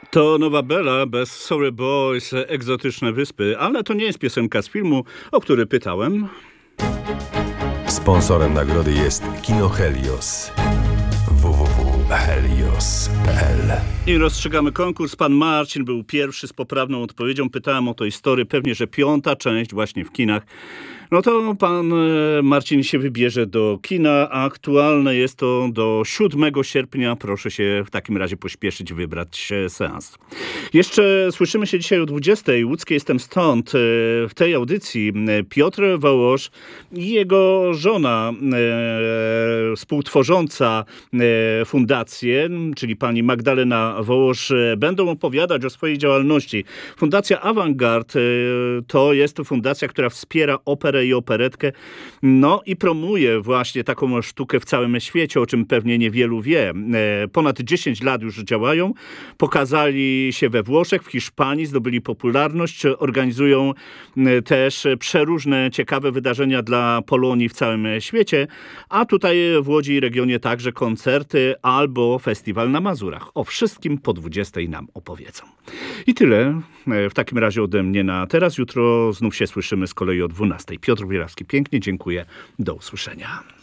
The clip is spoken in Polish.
To Nowa Bella bez Sorry Boys, Egzotyczne Wyspy, ale to nie jest piosenka z filmu, o który pytałem. Sponsorem nagrody jest Kino Helios. www.helios.pl. I rozstrzygamy konkurs. Pan Marcin był pierwszy z poprawną odpowiedzią. Pytałem o Toy Story, pewnie, że 5. część właśnie w kinach. No to pan Marcin się wybierze do kina, a aktualne jest to do 7 sierpnia. Proszę się w takim razie pośpieszyć, wybrać seans. Jeszcze słyszymy się dzisiaj o 20. Łódzkie Jestem Stąd. W tej audycji Piotr Wołosz i jego żona, współtworząca fundację, czyli pani Magdalena Wołosz, będą opowiadać o swojej działalności. Fundacja Avantgard to jest fundacja, która wspiera operę i operetkę, no i promuje właśnie taką sztukę w całym świecie, o czym pewnie niewielu wie. Ponad 10 lat już działają, pokazali się we Włoszech, w Hiszpanii, zdobyli popularność, organizują też przeróżne ciekawe wydarzenia dla Polonii w całym świecie, a tutaj w Łodzi i regionie także koncerty albo festiwal na Mazurach. O wszystkim po 20 nam opowiedzą. I tyle w takim razie ode mnie na teraz. Jutro znów się słyszymy z kolei o 12. Piotr Bierawski, pięknie dziękuję. Do usłyszenia.